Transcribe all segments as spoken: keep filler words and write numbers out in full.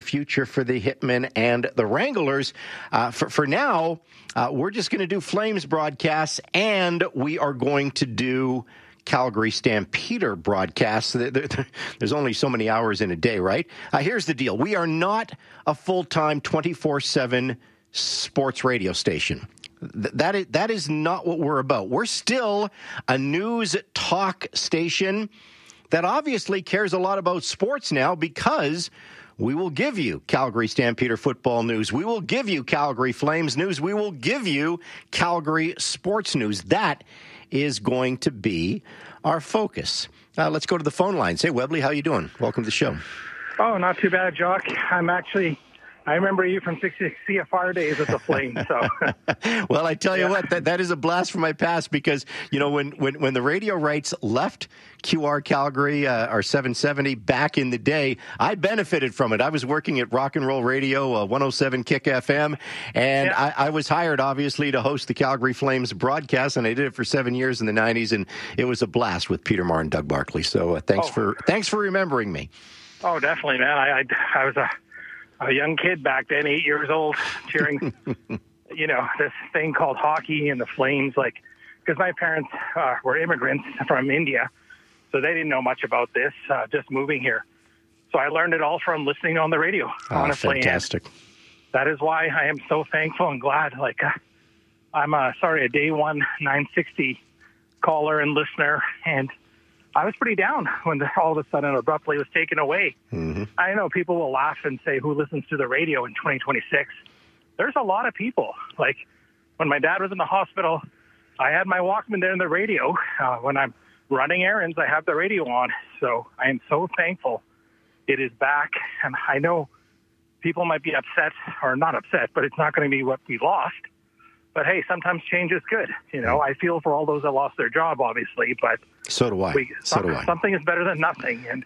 future for the Hitmen and the Wranglers. Uh, for, for now, uh, we're just going to do Flames broadcasts, and we are going to do Calgary Stampeder broadcasts. There's only so many hours in a day, right? Uh, here's the deal. We are not a full-time twenty-four seven sports radio station. Th- that is, that is not what we're about. We're still a news talk station that obviously cares a lot about sports now, because we will give you Calgary Stampeder football news. We will give you Calgary Flames news. We will give you Calgary sports news. That is going to be our focus. Uh, let's go to the phone lines. Hey, Webley, how you doing? Welcome to the show. Oh, not too bad, Jock. I'm actually... I remember you from sixty C F R days at the Flames. So, well, I tell you yeah. what, that, that is a blast from my past, because, you know, when, when, when the radio rights left Q R Calgary, uh, our seven seventy back in the day, I benefited from it. I was working at Rock and Roll Radio, uh, one oh seven Kick F M, and yeah. I, I was hired, obviously, to host the Calgary Flames broadcast, and I did it for seven years in the nineties, and it was a blast with Peter Marr and Doug Barkley. So uh, thanks oh. for thanks for remembering me. Oh, definitely, man. I, I, I was a... a young kid back then, eight years old, cheering, you know, this thing called hockey and the Flames, like, because my parents uh, were immigrants from India, so they didn't know much about this, uh, just moving here. So I learned it all from listening on the radio, oh, honestly. Fantastic. And that is why I am so thankful and glad. Like, uh, I'm, uh, sorry, a day one nine sixty caller and listener, and I was pretty down when the, all of a sudden abruptly was taken away. Mm-hmm. I know people will laugh and say, who listens to the radio in twenty twenty-six? There's a lot of people. Like, when my dad was in the hospital, I had my Walkman there in the radio. Uh, when I'm running errands, I have the radio on. So I am so thankful it is back. And I know people might be upset, or not upset, but it's not going to be what we lost. But, hey, sometimes change is good. You know, I feel for all those that lost their job, obviously. But so do I. We, so some, do I. Something is better than nothing. And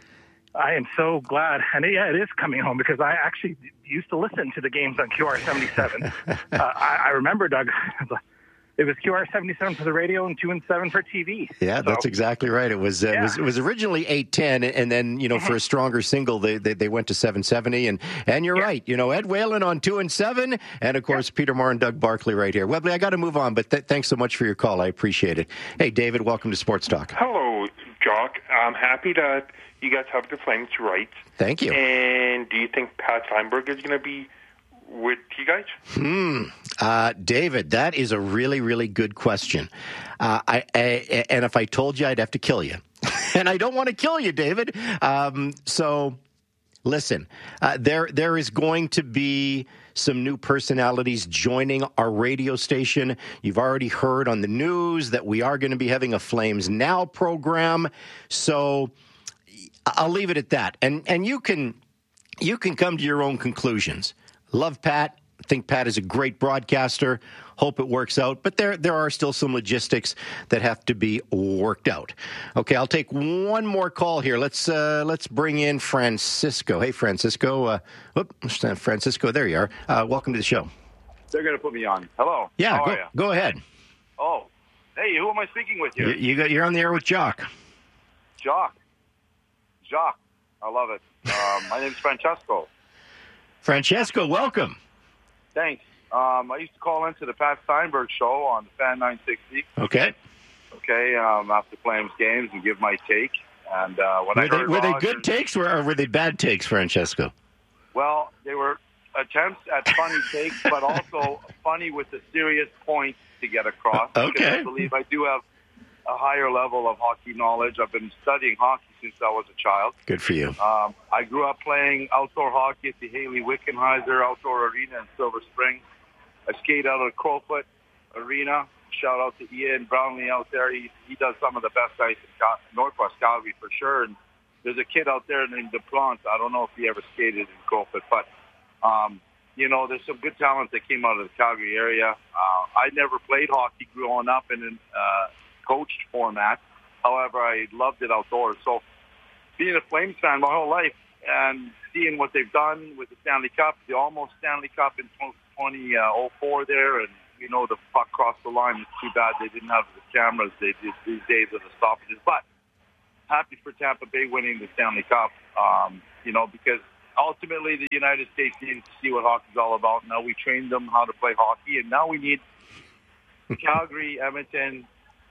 I am so glad. And, yeah, it is coming home, because I actually used to listen to the games on Q R seventy-seven. uh, I, I remember, Doug, it was Q R seventy-seven for the radio and two and seven for T V. Yeah, so, that's exactly right. It was, uh, yeah. it was it was originally eight ten, and then, you know, mm-hmm. for a stronger single, they, they they went to seven seventy. And and you're yeah. right, you know, Ed Whalen on two and seven, and of course yeah. Peter Marr and Doug Barkley right here. Webley, I got to move on, but th- thanks so much for your call. I appreciate it. Hey, David, welcome to Sports Talk. Hello, Jock. I'm happy that you guys have the Flames rights. Thank you. And do you think Pat Steinberg is going to be with you guys? Hmm. Uh, David, that is a really, really good question. Uh, I, I and if I told you, I'd have to kill you, and I don't want to kill you, David. Um, so, listen, uh, there there is going to be some new personalities joining our radio station. You've already heard on the news that we are going to be having a Flames Now program. So, I'll leave it at that, and and you can you can come to your own conclusions. Love Pat. Think Pat is a great broadcaster. Hope it works out. But there there are still some logistics that have to be worked out. Okay, I'll take one more call here. Let's uh, let's bring in Francisco. Hey, Francisco. Uh, whoop, Francisco, there you are. Uh, welcome to the show. They're going to put me on. Hello. Yeah, How go, are you? go ahead. Oh, hey, who am I speaking with here? You, you got, you're on the air with Jock. Jock. Jock. I love it. Um, my name's Francesco. Francesco, welcome. Thanks. Um, I used to call into the Pat Steinberg show on the Fan nine sixty. Okay. Okay, um, after Flames games and give my take. And uh, when were I they, heard were they Rogers, good takes or, or were they bad takes, Francesco? Well, they were attempts at funny takes, but also funny with a serious point to get across. Okay. Because I believe I do have a higher level of hockey knowledge. I've been studying hockey since I was a child. Good for you. Um, I grew up playing outdoor hockey at the Haley Wickenheiser Outdoor Arena in Silver Spring. I skate out of Crowfoot Arena. Shout out to Ian Brownlee out there. He, he does some of the best ice in Cal- Northwest Calgary for sure. And there's a kid out there named DePlante. I don't know if he ever skated in Crowfoot, but um, you know, there's some good talent that came out of the Calgary area. Uh, I never played hockey growing up in a uh, coached format. However, I loved it outdoors. So being a Flames fan my whole life and seeing what they've done with the Stanley Cup, the almost Stanley Cup in twenty oh four there, and, you know, the puck crossed the line. It's too bad they didn't have the cameras they did these days of the stoppages. But happy for Tampa Bay winning the Stanley Cup, um, you know, because ultimately, the United States needs to see what hockey's all about. Now we trained them how to play hockey, and now we need Calgary, Edmonton,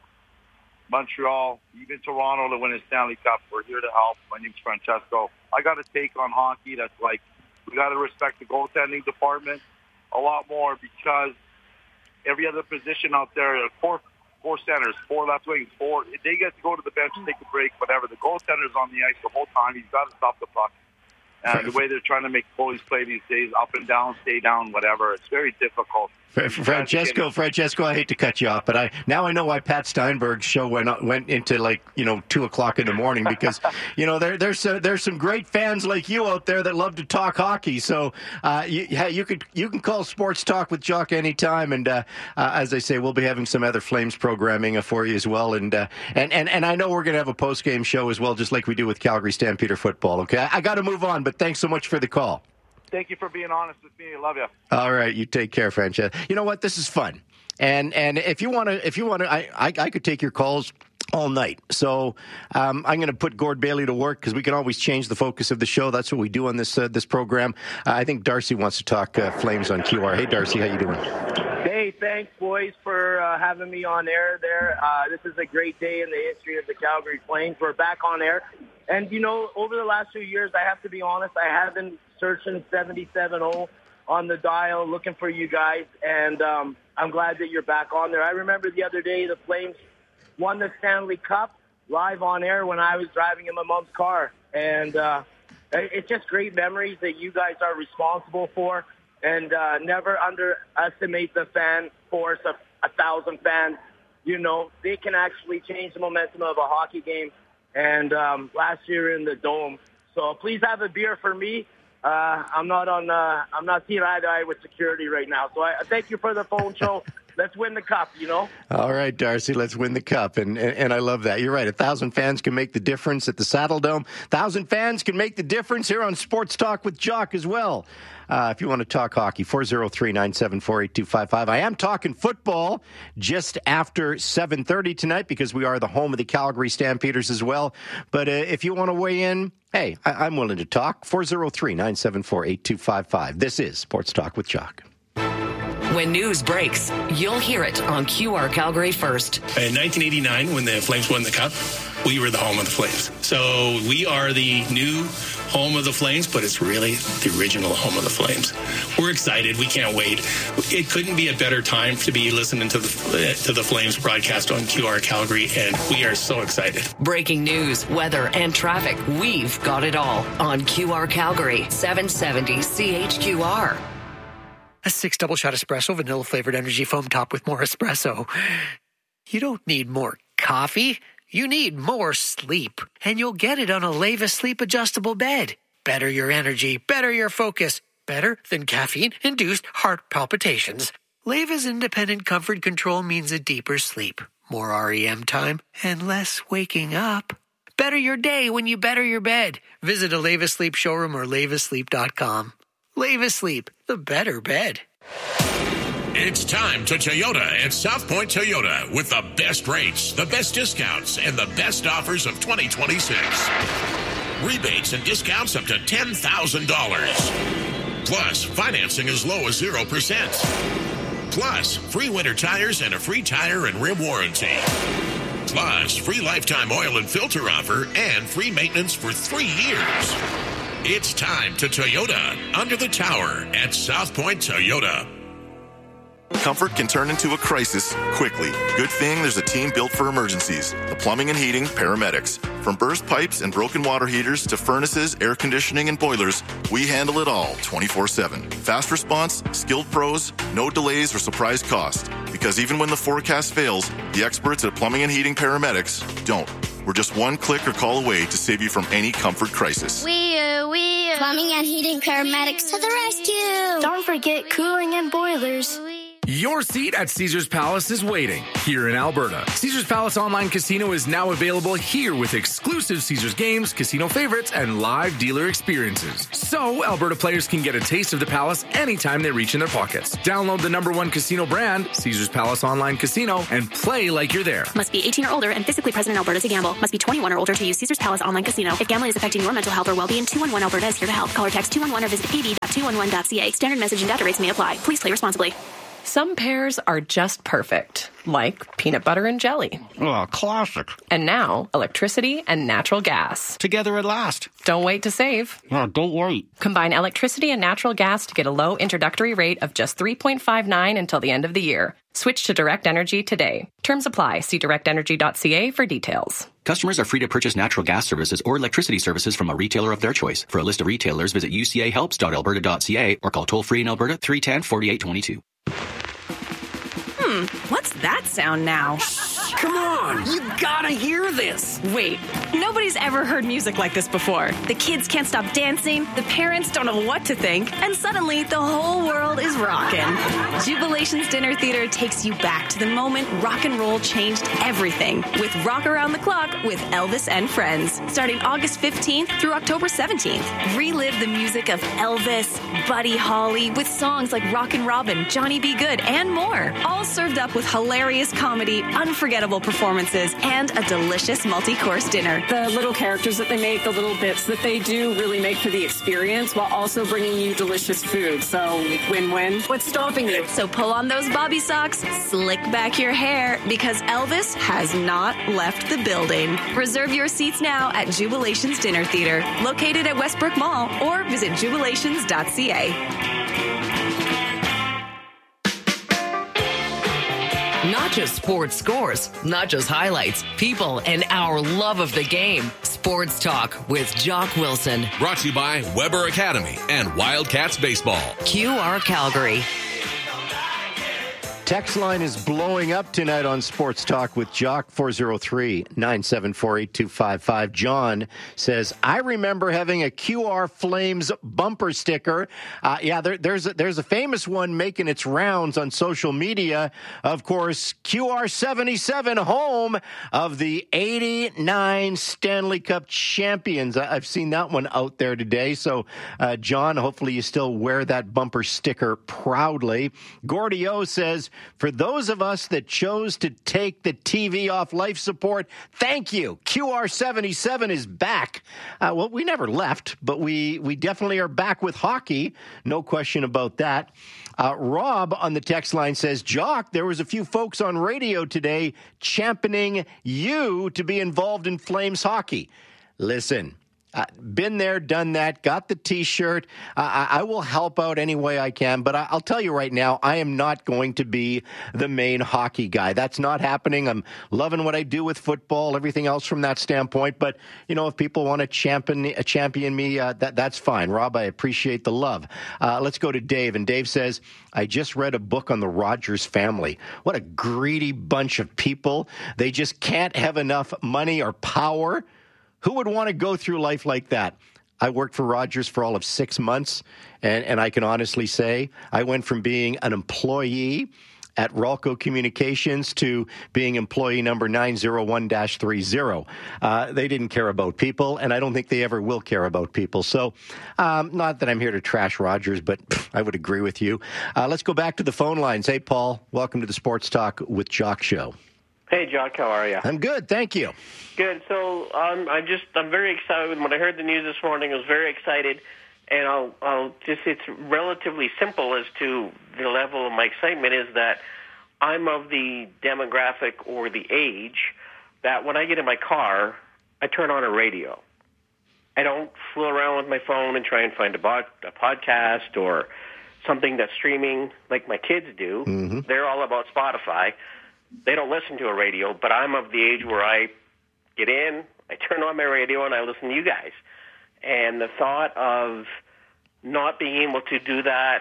Montreal, even Toronto to win a Stanley Cup. We're here to help. My name's Francesco. I got a take on hockey that's like, we got to respect the goaltending department a lot more, because every other position out there, four four centers, four left wings, four, they get to go to the bench, take a break, whatever. The goaltender's on the ice the whole time. He's got to stop the puck. And the way they're trying to make goalies play these days, up and down, stay down, whatever, it's very difficult. Francesco, Francesco, I hate to cut you off, but I now I know why Pat Steinberg's show went went into like you know two o'clock in the morning, because you know there there's uh, there's some great fans like you out there that love to talk hockey. So uh, you you could you can call Sports Talk with Jock anytime, and uh, uh, as I say, we'll be having some other Flames programming uh, for you as well, and uh, and and and I know we're going to have a post game show as well, just like we do with Calgary Stampeder football. Okay, I, I got to move on, but thanks so much for the call. Thank you for being honest with me. I love you. All right, you take care, Francesco. You know what? This is fun, and and if you want to, if you want to, I, I I could take your calls all night. So um, I'm going to put Gord Bailey to work, because we can always change the focus of the show. That's what we do on this uh, this program. Uh, I think Darcy wants to talk uh, Flames on Q R. Hey, Darcy, how you doing? Hey, thanks, boys, for uh, having me on air there. Uh, this is a great day in the history of the Calgary Flames. We're back on air. And, you know, over the last few years, I have to be honest, I have been searching seventy-seven oh on the dial, looking for you guys, and um, I'm glad that you're back on there. I remember the other day the Flames won the Stanley Cup live on air when I was driving in my mom's car, and uh, it's just great memories that you guys are responsible for, and uh, never underestimate the fan force of a thousand fans. You know, they can actually change the momentum of a hockey game. And um, last year in the Dome. So please have a beer for me. Uh, I'm not on. Uh, I'm not seeing eye to eye with security right now. So I, I thank you for the phone show. Let's win the cup, you know? All right, Darcy, let's win the cup. And, and and I love that. You're right. A thousand fans can make the difference at the Saddle Dome. A thousand fans can make the difference here on Sports Talk with Jock as well. Uh, if you want to talk hockey, four oh three, nine seven four, eight two five five. I am talking football just after seven thirty tonight, because we are the home of the Calgary Stampeders as well. But uh, if you want to weigh in, hey, I- I'm willing to talk. four oh three, nine seven four, eight two five five. This is Sports Talk with Jock. When news breaks, you'll hear it on Q R Calgary first. In nineteen eighty-nine, when the Flames won the Cup, we were the home of the Flames. So we are the new home of the Flames, but it's really the original home of the Flames. We're excited. We can't wait. It couldn't be a better time to be listening to the to the Flames broadcast on Q R Calgary, and we are so excited. Breaking news, weather, and traffic. We've got it all on Q R Calgary, seven seventy C H Q R. A six double shot espresso, vanilla flavored energy foam topped with more espresso. You don't need more coffee. You need more sleep. And you'll get it on a Leva Sleep adjustable bed. Better your energy, better your focus. Better than caffeine-induced heart palpitations. Leva's independent comfort control means a deeper sleep, more R E M time, and less waking up. Better your day when you better your bed. Visit a Leva Sleep showroom or leva sleep dot com. Leva Sleep, the better bed. It's time to Toyota at South Point Toyota with the best rates, the best discounts, and the best offers of twenty twenty-six. Rebates and discounts up to ten thousand dollars. Plus, financing as low as zero percent. Plus, free winter tires and a free tire and rim warranty. Plus, free lifetime oil and filter offer and free maintenance for three years. It's time to Toyota under the tower at South Point Toyota. Comfort can turn into a crisis quickly. Good thing there's a team built for emergencies. The Plumbing and Heating Paramedics. From burst pipes and broken water heaters to furnaces, air conditioning, and boilers, we handle it all twenty-four seven. Fast response, skilled pros, no delays or surprise cost. Because even when the forecast fails, the experts at Plumbing and Heating Paramedics don't. We're just one click or call away to save you from any comfort crisis. We, uh, we, uh, Plumbing and Heating Paramedics to the rescue. Don't forget cooling and boilers. Your seat at Caesars Palace is waiting here in Alberta. Caesars Palace Online Casino is now available here with exclusive Caesars games, casino favorites, and live dealer experiences. So Alberta players can get a taste of the Palace anytime they reach in their pockets. Download the number one casino brand, Caesars Palace Online Casino, and play like you're there. Must be eighteen or older and physically present in Alberta to gamble. Must be twenty-one or older to use Caesars Palace Online Casino. If gambling is affecting your mental health or well-being, two one one Alberta is here to help. Call or text two one one or visit p b dot two one one dot c a. Standard message and data rates may apply. Please play responsibly. Some pairs are just perfect, like peanut butter and jelly. Oh, classic. And now, electricity and natural gas. Together at last. Don't wait to save. Oh, don't wait. Combine electricity and natural gas to get a low introductory rate of just three point five nine until the end of the year. Switch to Direct Energy today. Terms apply. See direct energy dot c a for details. Customers are free to purchase natural gas services or electricity services from a retailer of their choice. For a list of retailers, visit u c a helps dot alberta dot c a or call toll-free in Alberta three one zero, four eight two two. Hmm, what's that sound now? Come on, you gotta hear this. Wait, nobody's ever heard music like this before. The kids can't stop dancing, the parents don't know what to think, and suddenly the whole world is rocking. Jubilation's Dinner Theater takes you back to the moment rock and roll changed everything with Rock Around the Clock with Elvis and Friends, starting August fifteenth through October seventeenth. Relive the music of Elvis, Buddy Holly, with songs like Rockin' Robin, Johnny B. Good, and more. All served up with hilarious comedy, unforgettable performances, and a delicious multi-course dinner. The little characters that they make, the little bits that they do really make for the experience while also bringing you delicious food. So win-win. What's stopping you? So pull on those bobby socks, slick back your hair, because Elvis has not left the building. Reserve your seats now at Jubilation's Dinner Theater, located at Westbrook Mall, or visit jubilations dot c a. Not just sports scores, not just highlights, people, and our love of the game. Sports Talk with Jock Wilson. Brought to you by Weber Academy and Wildcats Baseball. Q R Calgary. Text line is blowing up tonight on Sports Talk with Jock, four oh three, nine seven four, eight two five five. John says, I remember having a Q R Flames bumper sticker. Uh, yeah, there, there's, a, there's a famous one making its rounds on social media. Of course, Q R seventy-seven, home of the eighty-nine Stanley Cup champions. I've seen that one out there today. So, uh, John, hopefully you still wear that bumper sticker proudly. Gordy O says, for those of us that chose to take the T V off life support, thank you. Q R seventy-seven is back. Uh, well, we never left, but we, we definitely are back with hockey. No question about that. Uh, Rob on the text line says, Jock, there was a few folks on radio today championing you to be involved in Flames hockey. Listen. Uh, been there, done that, got the T-shirt. Uh, I, I will help out any way I can, but I, I'll tell you right now, I am not going to be the main hockey guy. That's not happening. I'm loving what I do with football, everything else from that standpoint. But, you know, if people want to champion, uh, champion me, uh, that, that's fine. Rob, I appreciate the love. Uh, let's go to Dave. And Dave says, I just read a book on the Rogers family. What a greedy bunch of people. They just can't have enough money or power. Who would want to go through life like that? I worked for Rogers for all of six months, and, and I can honestly say I went from being an employee at Ralco Communications to being employee number nine oh one dash thirty. Uh, they didn't care about people, and I don't think they ever will care about people. So um, not that I'm here to trash Rogers, but I would agree with you. Uh, let's go back to the phone lines. Hey, Paul, welcome to the Sports Talk with Jock show. Hey, Jock, how are you? I'm good, thank you. Good. So um, I'm just I'm very excited. When I heard the news this morning, I was very excited, and I'll I'll just it's relatively simple as to the level of my excitement is that I'm of the demographic or the age that when I get in my car, I turn on a radio. I don't fool around with my phone and try and find a, bod, a podcast or something that's streaming like my kids do. Mm-hmm. They're all about Spotify. They don't listen to a radio, but I'm of the age where I get in, I turn on my radio, and I listen to you guys. And the thought of not being able to do that,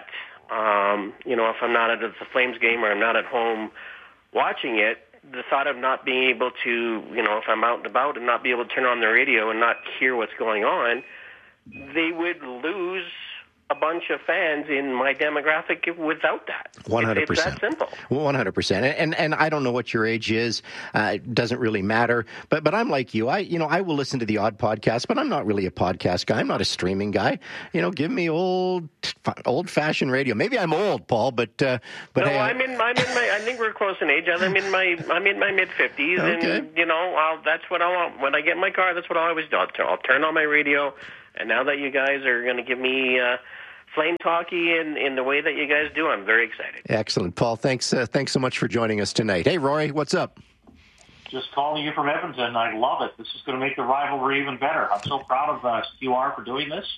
um, you know, if I'm not at the Flames game or I'm not at home watching it, the thought of not being able to, you know, if I'm out and about and not be able to turn on the radio and not hear what's going on, they would lose a bunch of fans in my demographic without that. one hundred percent. It's that simple. one hundred percent. And, and and I don't know what your age is. Uh, it doesn't really matter. But but I'm like you. I you know I will listen to the odd podcast, but I'm not really a podcast guy. I'm not a streaming guy. You know, give me old old fashioned radio. Maybe I'm old, Paul, but uh, but no, hey, I'm in. I'm in my. I think we're close in age. I'm in my. I'm in my mid fifties, Okay. and you know, I'll, that's what I want. When I get in my car, that's what I always do. I'll turn, I'll turn on my radio, and now that you guys are going to give me. Uh, Flames hockey in, in the way that you guys do, I'm very excited. Excellent, Paul. Thanks, uh, thanks so much for joining us tonight. Hey, Rory, what's up? Just calling you from Edmonton. I love it. This is going to make the rivalry even better. I'm so proud of uh, Q R for doing this,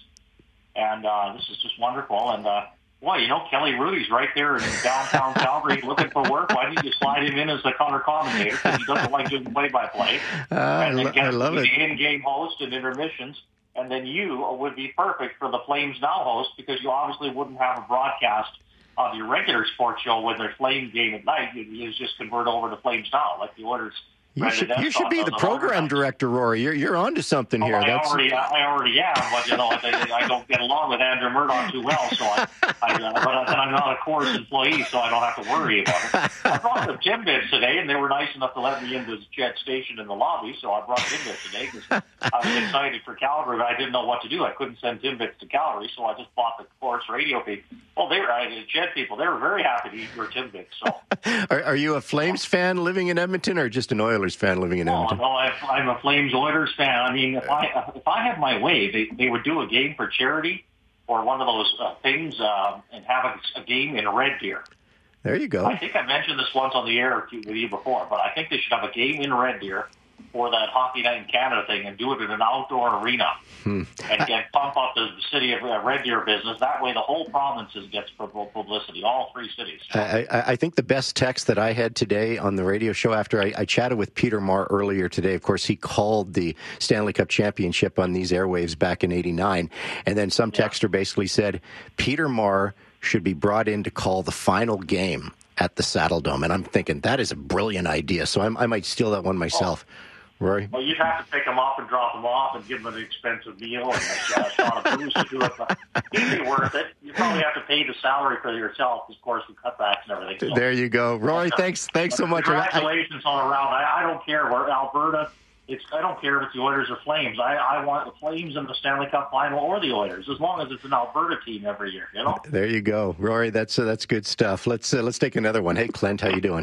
and uh, this is just wonderful. And uh, boy, you know, Kelly Rudy's right there in downtown Calgary looking for work. Why didn't you slide him in as the color commentator? Because he doesn't like doing play-by-play. Uh, I, and then lo- get I love the it. in-game host and intermissions. And then you would be perfect for the Flames Now host because you obviously wouldn't have a broadcast of your regular sports show with their Flames game at night. You, you just convert over to Flames Now, like the Oilers. You should, you should be the program director, Rory. You're you're onto something Oh, here. I That's already, I already am, but you know, I, I don't get along with Andrew Murdoch too well, so I, I uh, but then I'm not a Chorus employee, so I don't have to worry about it. I brought some Timbits today, and they were nice enough to let me into the jet station in the lobby, so I brought Timbits today because I was excited for Calgary, but I didn't know what to do. I couldn't send Timbits to Calgary, so I just bought the Chorus radio feed. Well, they were uh, jet people. They were very happy to eat your Timbits. So, are, are you a Flames fan living in Edmonton, or just an Oilers fan living in Oh, Edmonton? no, I, I'm a Flames Oilers fan. I mean, if I if I had my way, they, they would do a game for charity or one of those uh, things uh, and have a, a game in Red Deer. There you go. I think I mentioned this once on the air with you before, but I think they should have a game in Red Deer for that Hockey Night in Canada thing and do it in an outdoor arena Hmm. and get pump up the city of uh, Red Deer business. That way the whole provinces gets publicity, all three cities. I, I, I think the best text that I had today on the radio show after I, I chatted with Peter Marr earlier today, of course, he called the Stanley Cup Championship on these airwaves back in eighty-nine. And then some texter basically said, Peter Marr should be brought in to call the final game at the Saddle Dome. And I'm thinking that is a brilliant idea. So I'm, I might steal that one myself. Rory? Well, you'd have to pick them up and drop them off and give them an expensive meal and a uh, shot of booze to do it. But it'd be worth it. You probably have to pay the salary for yourself, of course, with cutbacks and everything. So, There you go. Rory, thanks thanks so much. Congratulations all around. I, I don't care where Alberta. It's I don't care if it's the Oilers or Flames. I, I want the Flames in the Stanley Cup final or the Oilers, as long as it's an Alberta team every year. You know. There you go. Rory, that's uh, that's good stuff. Let's uh, let's take another one. Hey, Clint, how you doing?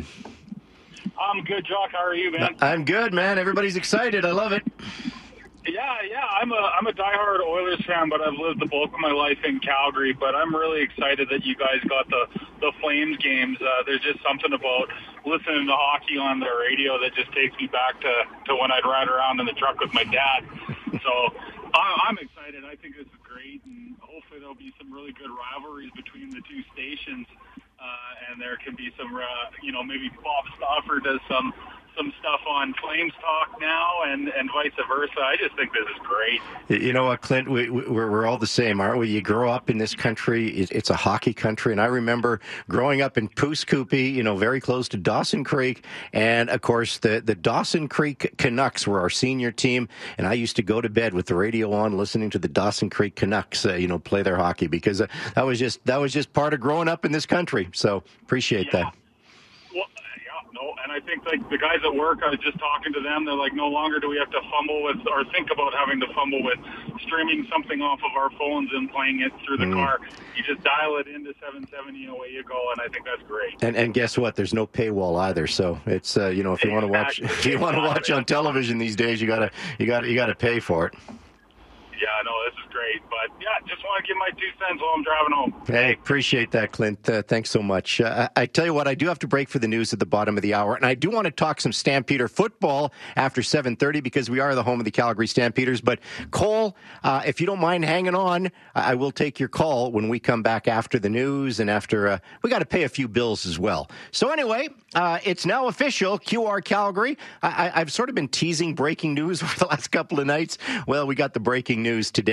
I'm good, Jock. How are you, man? I'm good, man. Everybody's excited. I love it. Yeah, yeah. I'm a I'm a diehard Oilers fan, but I've lived the bulk of my life in Calgary. But I'm really excited that you guys got the the Flames games. Uh, there's just something about listening to hockey on the radio that just takes me back to, to when I'd ride around in the truck with my dad. So I, I'm excited. I think this is great, and hopefully there'll be some really good rivalries between the two stations. Uh, and there can be some, uh, you know, maybe Bob Stauffer does some some stuff on Flames Talk now, and, and vice versa. I just think this is great. You know what, Clint? We, we, we're, we're all the same, aren't we? You grow up in this country. It, it's a hockey country. And I remember growing up in Poughkeepsie, you know, very close to Dawson Creek. And, of course, the, the Dawson Creek Canucks were our senior team. And I used to go to bed with the radio on listening to the Dawson Creek Canucks, uh, you know, play their hockey because uh, that was just that was just part of growing up in this country. So appreciate Yeah. that. Well, yeah, no, and I think like the guys at work, I was just talking to them. They're like, no longer do we have to fumble with or think about having to fumble with streaming something off of our phones and playing it through the Mm. car. You just dial it into seven seventy and away you go, and I think that's great. And and guess what? There's no paywall either. So it's uh, you know if you want to watch if you want to watch on television these days, you gotta you gotta you gotta pay for it. Yeah, no, this is great. But yeah, just want to give my two cents while I'm driving home. Hey, appreciate that, Clint. Uh, thanks so much. Uh, I, I tell you what, I do have to break for the news at the bottom of the hour, and I do want to talk some Stampeder football after seven thirty because we are the home of the Calgary Stampeders. But Cole, uh, if you don't mind hanging on, I will take your call when we come back after the news and after uh, we got to pay a few bills as well. So anyway, uh, it's now official. Q R Calgary. I, I, I've sort of been teasing breaking news over the last couple of nights. Well, we got the breaking news today.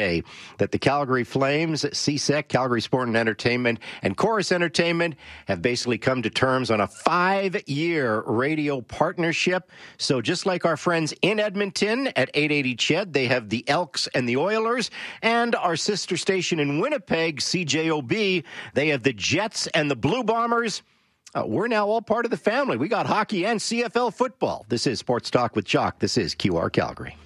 that the Calgary Flames, C S E C, Calgary Sport and Entertainment, and Chorus Entertainment have basically come to terms on a five-year radio partnership. So just like our friends in Edmonton at eight eighty C H E D, they have the Elks and the Oilers, and our sister station in Winnipeg, C J O B, they have the Jets and the Blue Bombers. Uh, we're now all part of the family. We got hockey and C F L football. This is Sports Talk with Jock. This is Q R Calgary.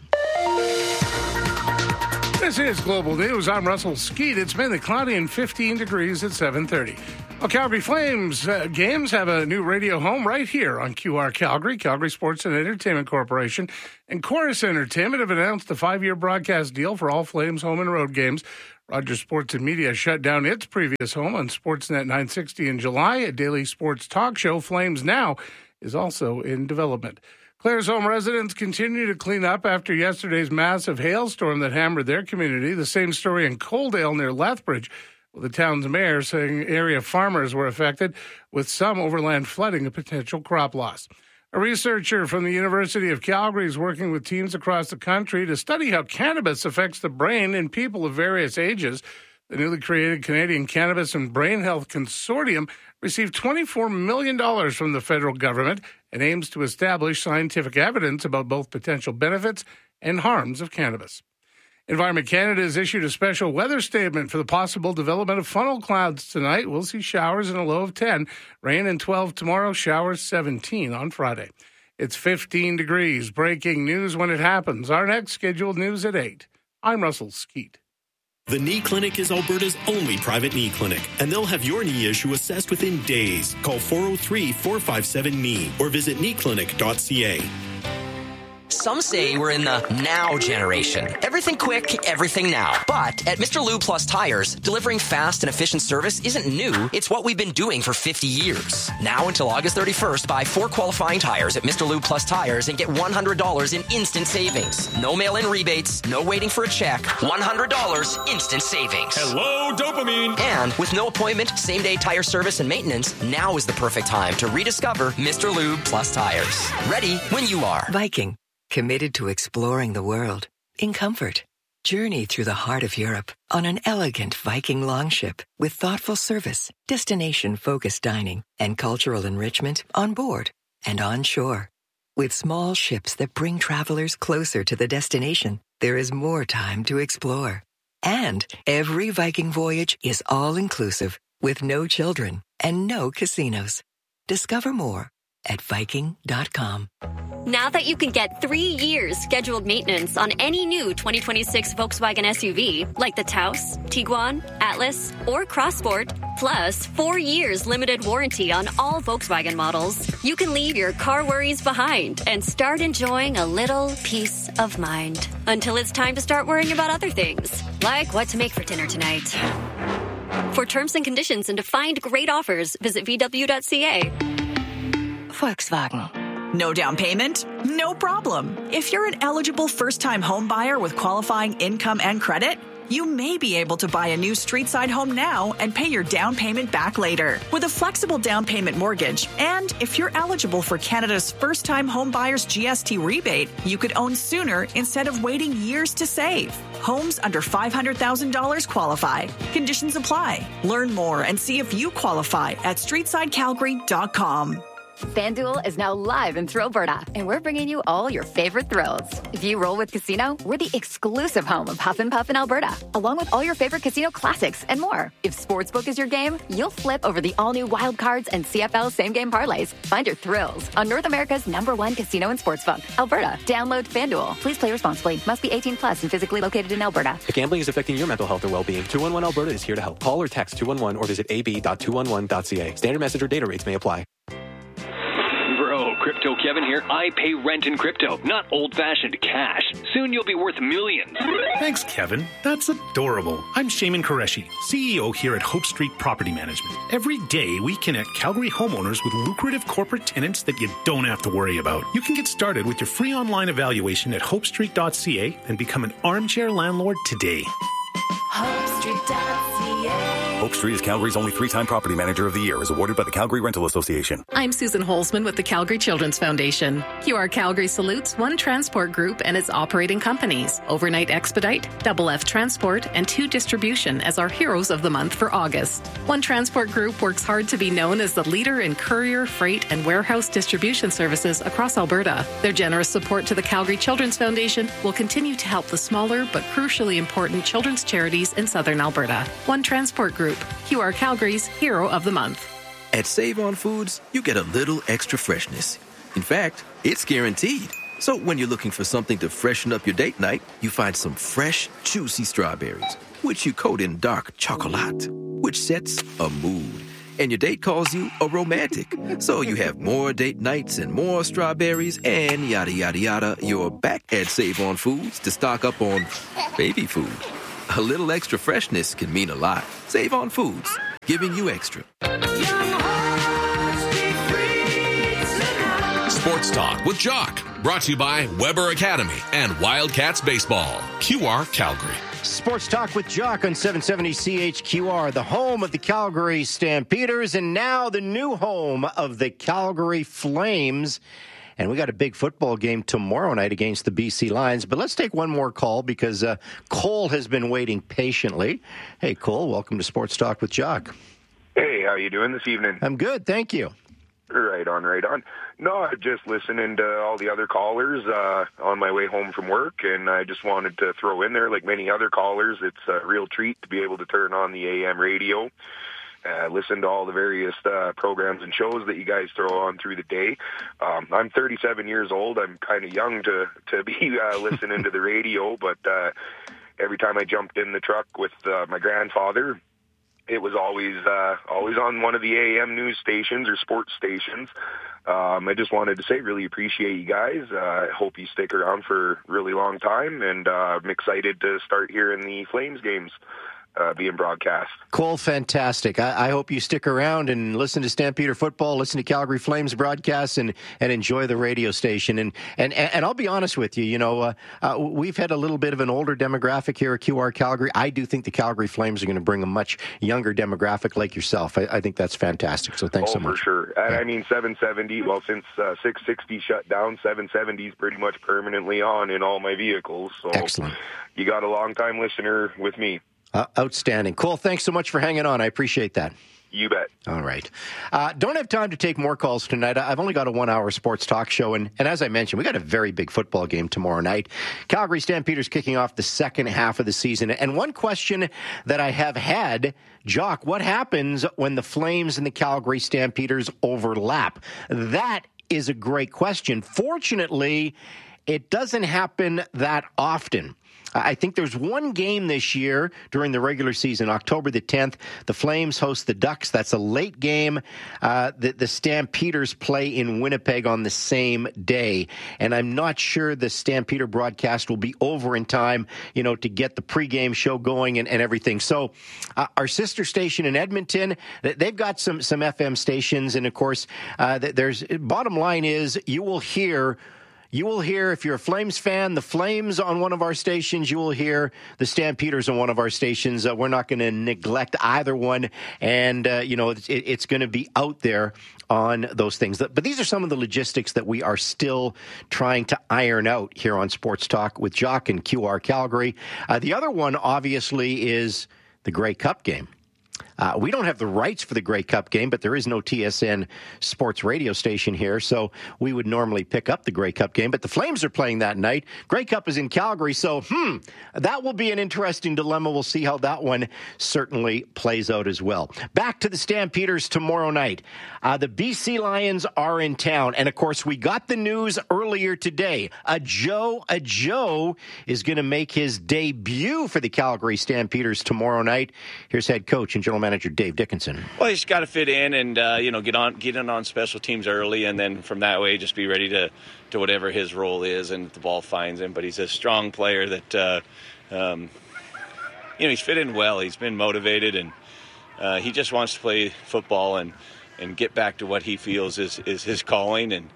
This is Global News. I'm Russell Skeet. It's mainly cloudy and fifteen degrees at seven thirty. Well, Calgary Flames uh, games have a new radio home right here on Q R Calgary. Calgary Sports and Entertainment Corporation and Chorus Entertainment have announced a five-year broadcast deal for all Flames home and road games. Rogers Sports and Media shut down its previous home on Sportsnet nine sixty in July. A daily sports talk show, Flames Now, is also in development. Clare's home residents continue to clean up after yesterday's massive hailstorm that hammered their community. The same story in Coaldale near Lethbridge, with the town's mayor saying area farmers were affected, with some overland flooding and potential crop loss. A researcher from the University of Calgary is working with teams across the country to study how cannabis affects the brain in people of various ages. The newly created Canadian Cannabis and Brain Health Consortium received twenty-four million dollars from the federal government and aims to establish scientific evidence about both potential benefits and harms of cannabis. Environment Canada has issued a special weather statement for the possible development of funnel clouds tonight. We'll see showers in a low of ten, rain in twelve tomorrow, showers seventeen on Friday. It's fifteen degrees. Breaking news when it happens. Our next scheduled news at eight. I'm Russell Skeet. The Knee Clinic is Alberta's only private knee clinic, and they'll have your knee issue assessed within days. Call four oh three, four five seven, K N E E or visit knee clinic dot c a. Some say we're in the now generation. Everything quick, everything now. But at Mister Lube Plus Tires, delivering fast and efficient service isn't new. It's what we've been doing for fifty years. Now until August thirty-first, buy four qualifying tires at Mister Lube Plus Tires and get one hundred dollars in instant savings. No mail-in rebates, no waiting for a check. one hundred dollars instant savings. Hello, dopamine. And with no appointment, same-day tire service and maintenance, now is the perfect time to rediscover Mister Lube Plus Tires. Ready when you are. Viking. Committed to exploring the world in comfort. Journey through the heart of Europe on an elegant Viking longship with thoughtful service, destination-focused dining, and cultural enrichment on board and on shore. With small ships that bring travelers closer to the destination, there is more time to explore. And every Viking voyage is all-inclusive with no children and no casinos. Discover more at Viking dot com. Now that you can get three years scheduled maintenance on any new twenty twenty-six Volkswagen S U V, like the Taos, Tiguan, Atlas, or Crossport, plus four years limited warranty on all Volkswagen models, you can leave your car worries behind and start enjoying a little peace of mind. Until it's time to start worrying about other things, like what to make for dinner tonight. For terms and conditions and to find great offers, visit V W dot C A. Volkswagen. No down payment? No problem. If you're an eligible first-time home buyer with qualifying income and credit, you may be able to buy a new street-side home now and pay your down payment back later with a flexible down payment mortgage. And if you're eligible for Canada's first-time home buyers G S T rebate, you could own sooner instead of waiting years to save. Homes under five hundred thousand dollars qualify. Conditions apply. Learn more and see if you qualify at street side calgary dot com. FanDuel is now live in Thrillberta, and we're bringing you all your favorite thrills. If you roll with Casino, we're the exclusive home of Huff and Puff in Alberta, along with all your favorite casino classics and more. If Sportsbook is your game, you'll flip over the all-new Wild Cards and C F L same-game parlays. Find your thrills on North America's number one casino and sportsbook, Alberta. Download FanDuel. Please play responsibly. Must be eighteen plus and physically located in Alberta. If gambling is affecting your mental health or well-being, two one one Alberta is here to help. Call or text two one one or visit a b dot two one one dot c a. Standard message or data rates may apply. Bro, Crypto Kevin here. I pay rent in crypto, not old-fashioned cash. Soon you'll be worth millions. Thanks, Kevin. That's adorable. I'm Shaman Qureshi, C E O here at Hope Street Property Management. Every day, we connect Calgary homeowners with lucrative corporate tenants that you don't have to worry about. You can get started with your free online evaluation at hope street dot c a and become an armchair landlord today. Hope street dot c a. Hope Street is Calgary's only three-time property manager of the year, is awarded by the Calgary Rental Association. I'm Susan Holzman with the Calgary Children's Foundation. Q R Calgary salutes One Transport Group and its operating companies, Overnight Expedite, Double F Transport, and Two Distribution as our heroes of the month for August. One Transport Group works hard to be known as the leader in courier, freight, and warehouse distribution services across Alberta. Their generous support to the Calgary Children's Foundation will continue to help the smaller but crucially important children's charities in southern Alberta. One Transport Group, Q R Calgary's Hero of the Month. At Save On Foods, you get a little extra freshness. In fact, it's guaranteed. So when you're looking for something to freshen up your date night, you find some fresh, juicy strawberries, which you coat in dark chocolate, which sets a mood. And your date calls you a romantic. So you have more date nights and more strawberries and yada, yada, yada. You're back at Save On Foods to stock up on baby food. A little extra freshness can mean a lot. Save On Foods, giving you extra. Sports Talk with Jock, brought to you by Weber Academy and Wildcats Baseball. Q R Calgary. Sports Talk with Jock on seven seventy C H Q R, the home of the Calgary Stampeders, and now the new home of the Calgary Flames. And we got a big football game tomorrow night against the B C Lions. But let's take one more call because uh, Cole has been waiting patiently. Hey, Cole, welcome to Sports Talk with Jock. Hey, how you doing this evening? I'm good, thank you. Right on, right on. No, just listening to all the other callers uh, on my way home from work, and I just wanted to throw in there, like many other callers, it's a real treat to be able to turn on the A M radio. Uh, listen to all the various uh, programs and shows that you guys throw on through the day. Um, I'm thirty-seven years old. I'm kind of young to, to be uh, listening to the radio, but uh, every time I jumped in the truck with uh, my grandfather, it was always uh, always on one of the A M news stations or sports stations. Um, I just wanted to say, really appreciate you guys. I uh, hope you stick around for a really long time, and uh, I'm excited to start hearing the Flames games Uh, being broadcast. Cole, fantastic. I, I hope you stick around and listen to Stampeder football, listen to Calgary Flames broadcasts, and, and enjoy the radio station. And and, and I'll be honest with you, you know, uh, uh, we've had a little bit of an older demographic here at Q R Calgary. I do think the Calgary Flames are going to bring a much younger demographic like yourself. I, I think that's fantastic. So thanks oh, so much. For sure. Yeah. I mean, seven seventy, well, since uh, six sixty shut down, seven seventy is pretty much permanently on in all my vehicles. So excellent. You got a long-time listener with me. Uh, outstanding. Cole, thanks so much for hanging on. I appreciate that. You bet. All right. Uh, don't have time to take more calls tonight. I've only got a one-hour sports talk show, and, and as I mentioned, we got a very big football game tomorrow night. Calgary Stampeders kicking off the second half of the season. And one question that I have had, Jock, what happens when the Flames and the Calgary Stampeders overlap? That is a great question. Fortunately, it doesn't happen that often. I think there's one game this year during the regular season, October the tenth. The Flames host the Ducks. That's a late game. Uh, the, the Stampeders play in Winnipeg on the same day. And I'm not sure the Stampeder broadcast will be over in time, you know, to get the pregame show going and, and everything. So uh, our sister station in Edmonton, they've got some, some F M stations. And, of course, uh, there's bottom line is you will hear You will hear, if you're a Flames fan, the Flames on one of our stations. You will hear the Stampeders on one of our stations. Uh, we're not going to neglect either one. And, uh, you know, it, it's going to be out there on those things. But these are some of the logistics that we are still trying to iron out here on Sports Talk with Jock and Q R Calgary. Uh, the other one, obviously, is the Grey Cup game. Uh, we don't have the rights for the Grey Cup game, but there is no T S N sports radio station here, so we would normally pick up the Grey Cup game. But the Flames are playing that night. Grey Cup is in Calgary, so hmm, that will be an interesting dilemma. We'll see how that one certainly plays out as well. Back to the Stampeders tomorrow night. Uh, the B C Lions are in town, and of course, we got the news earlier today. A Joe, a Joe is going to make his debut for the Calgary Stampeders tomorrow night. Here's head coach and general manager Dave Dickinson. Well, he's got to fit in and uh, you know get on get in on special teams early, and then from that way just be ready to to whatever his role is and the ball finds him. But he's a strong player that uh, um, you know he's fit in well. He's been motivated, and uh, he just wants to play football and and get back to what he feels is is his calling, and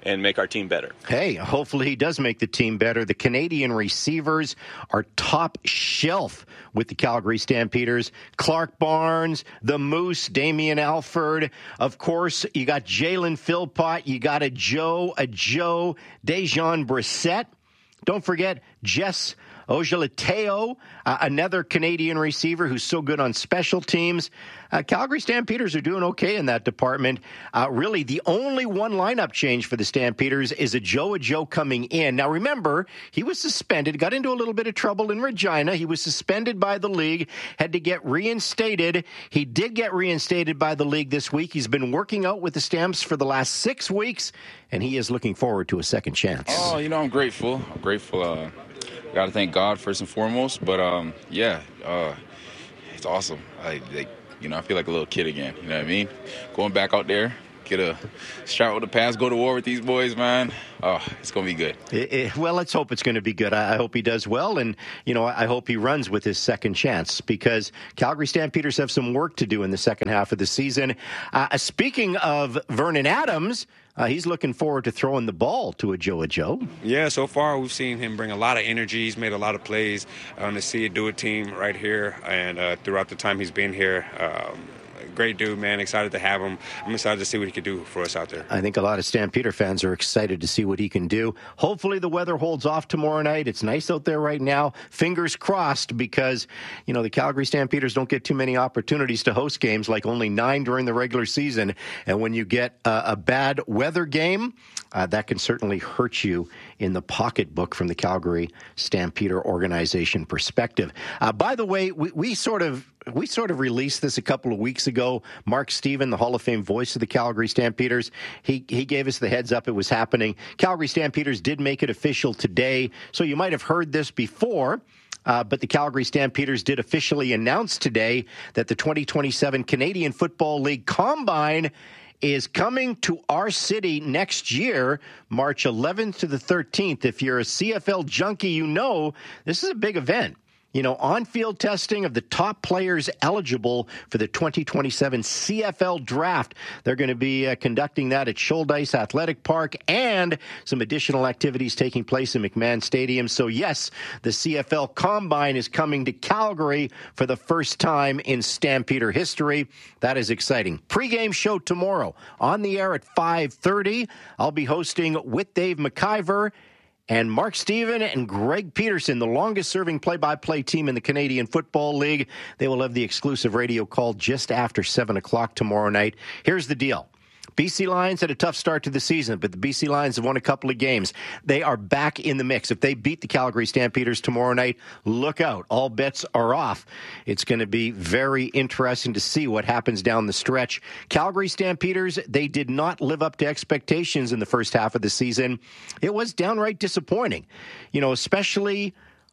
and make our team better. Hey, hopefully he does make the team better. The Canadian receivers are top shelf with the Calgary Stampeders. Clark Barnes, the Moose, Damian Alford. Of course, you got Jalen Philpott. You got a Joe, a Joe, Dejon Brissett. Don't forget Jess Ojeleteo, uh, another Canadian receiver who's so good on special teams. Uh, Calgary Stampeders are doing okay in that department. Uh, really, the only one lineup change for the Stampeders is a Joe Joe coming in. Now, remember, he was suspended, got into a little bit of trouble in Regina. He was suspended by the league, had to get reinstated. He did get reinstated by the league this week. He's been working out with the Stamps for the last six weeks, and he is looking forward to a second chance. Oh, you know, I'm grateful. I'm grateful. Uh, got to thank God first and foremost. But, um, yeah, uh, it's awesome. I, like, you know, I feel like a little kid again. You know what I mean? Going back out there, get a start with the pass, go to war with these boys, man. Oh, it's going to be good. It, it, well, let's hope it's going to be good. I, I hope he does well, and, you know, I hope he runs with his second chance because Calgary Stampeders have some work to do in the second half of the season. Uh, speaking of Vernon Adams, uh, he's looking forward to throwing the ball to a Joe a Joe. Yeah, so far we've seen him bring a lot of energy. He's made a lot of plays on the See It Do It team right here, and uh, throughout the time he's been here. Um, Great dude, man. Excited to have him. I'm excited to see what he can do for us out there. I think a lot of Stampeder fans are excited to see what he can do. Hopefully the weather holds off tomorrow night. It's nice out there right now. Fingers crossed because, you know, the Calgary Stampeders don't get too many opportunities to host games, like only nine during the regular season. And when you get a, a bad weather game, uh, that can certainly hurt you in the pocketbook from the Calgary Stampeder organization perspective. Uh, by the way, we, we sort of We sort of released this a couple of weeks ago. Mark Steven, the Hall of Fame voice of the Calgary Stampeders, he he gave us the heads up it was happening. Calgary Stampeders did make it official today, so you might have heard this before. Uh, but the Calgary Stampeders did officially announce today that the twenty twenty-seven Canadian Football League Combine is coming to our city next year, March eleventh to the thirteenth. If you're a C F L junkie, you know this is a big event. You know, on-field testing of the top players eligible for the twenty twenty-seven C F L draft. They're going to be uh, conducting that at Shoaldice Athletic Park and some additional activities taking place in McMahon Stadium. So, yes, the C F L Combine is coming to Calgary for the first time in Stampeder history. That is exciting. Pre-game show tomorrow on the air at five thirty. I'll be hosting with Dave McIver and Mark Steven and Greg Peterson, the longest-serving play-by-play team in the Canadian Football League. They will have the exclusive radio call just after seven o'clock tomorrow night. Here's the deal. B C Lions had a tough start to the season, but the B C Lions have won a couple of games. They are back in the mix. If they beat the Calgary Stampeders tomorrow night, look out. All bets are off. It's going to be very interesting to see what happens down the stretch. Calgary Stampeders, they did not live up to expectations in the first half of the season. It was downright disappointing, you know, especially